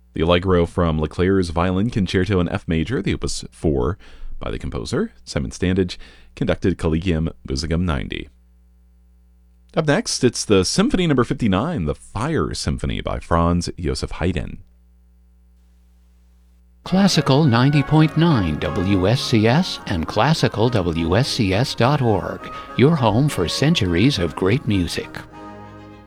The Allegro from Leclerc's Violin Concerto in F major, the Opus 4, by the composer, Simon Standage, conducted Collegium Musicum 90. Up next, it's the Symphony No. 59, the Fire Symphony by Franz Joseph Haydn. Classical 90.9 WSCS and classicalwscs.org, your home for centuries of great music.